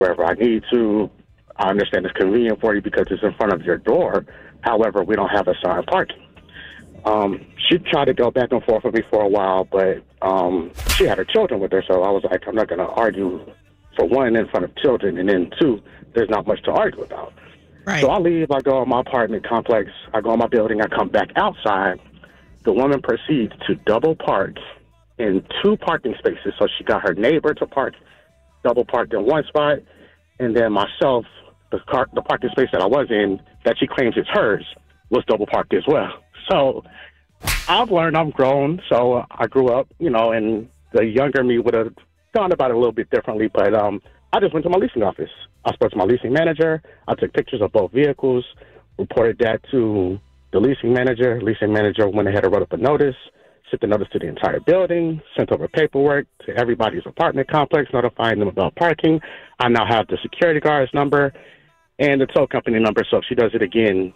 wherever I need to. I understand it's convenient for you because it's in front of your door. However, we don't have assigned parking. She tried to go back and forth with me for a while, but she had her children with her, so I was like, I'm not going to argue, for one, in front of children, and then two, there's not much to argue about. Right. So I leave, I go in my apartment complex, I go in my building, I come back outside. The woman proceeds to double park in 2 parking spaces. So she got her neighbor to park, double parked in one spot, and then myself, the parking space that I was in, that she claims is hers, was double parked as well. So I've learned, I'm grown, so I grew up, and the younger me would have gone about it a little bit differently, but I just went to my leasing office. I spoke to my leasing manager. I took pictures of both vehicles, reported that to the leasing manager. Leasing manager went ahead and wrote up a notice, sent the notice to the entire building, sent over paperwork to everybody's apartment complex, notifying them about parking. I now have the security guard's number and the tow company number, so if she does it again,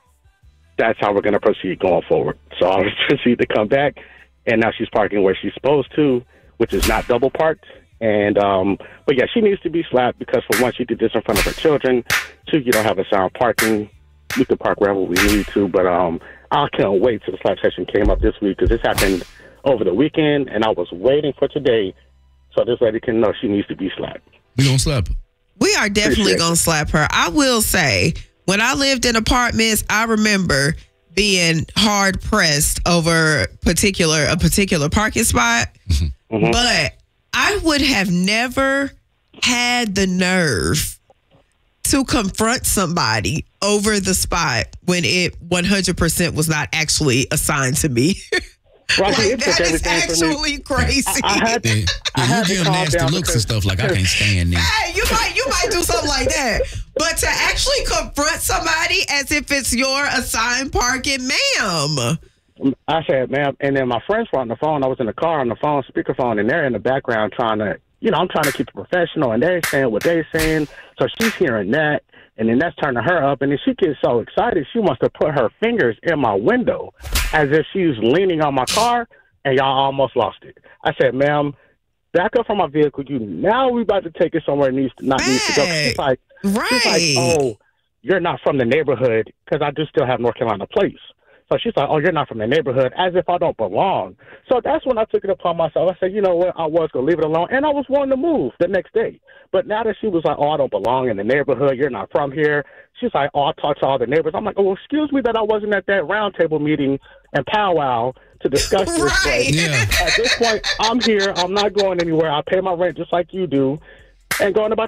that's how we're going to proceed going forward. So I'll proceed to come back, and now she's parking where she's supposed to, which is not double parked. And but yeah, she needs to be slapped because, for one, she did this in front of her children. 2, you don't have assigned parking. We can park wherever we need to, but I can't wait till the slap session came up this week because this happened over the weekend, and I was waiting for today so this lady can know she needs to be slapped. We gonna slap her. We are definitely going to slap her. I will say, when I lived in apartments, I remember being hard pressed over a particular parking spot. Mm-hmm. But I would have never had the nerve to confront somebody over the spot when it 100% was not actually assigned to me. Right, like, that is actually crazy. You give them nasty looks and stuff like, I can't stand this. Hey, you might do something like that. But to actually confront somebody as if it's your assigned parking, ma'am. I said, ma'am, and then my friends were on the phone. I was in the car on the phone, speakerphone, and they're in the background trying to, I'm trying to keep it professional, and they're saying what they're saying. So she's hearing that, and then that's turning her up, and then she gets so excited, she wants to put her fingers in my window as if she's leaning on my car, and y'all almost lost it. I said, ma'am, back up from my vehicle. Now we about to take it somewhere it needs to go. She's like, oh, you're not from the neighborhood, because I do still have North Carolina plates. So she's like, oh, you're not from the neighborhood, as if I don't belong. So that's when I took it upon myself. I said, you know what, I was going to leave it alone. And I was wanting to move the next day. But now that she was like, oh, I don't belong in the neighborhood, you're not from here. She's like, oh, I'll talk to all the neighbors. I'm like, oh, well, excuse me that I wasn't at that roundtable meeting and powwow to discuss this. Right. But at this point, I'm here. I'm not going anywhere. I pay my rent just like you do and going about